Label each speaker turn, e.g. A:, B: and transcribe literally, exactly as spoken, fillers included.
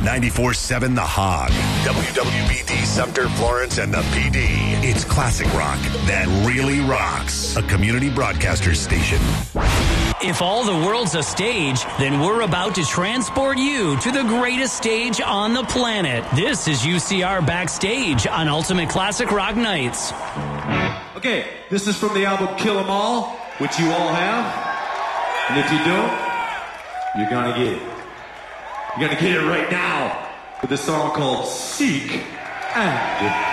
A: ninety-four seven The Hog. W W B D Sumter, Florence, and the P D. It's classic rock that really rocks. A community broadcaster station.
B: If all the world's a stage, then we're about to transport you to the greatest stage on the planet. This is U C R Backstage on Ultimate Classic Rock Nights.
C: Okay, this is from the album Kill 'Em All, which you all have. And if you don't, you're gonna get it. You're gonna get it right now with a song called Seek and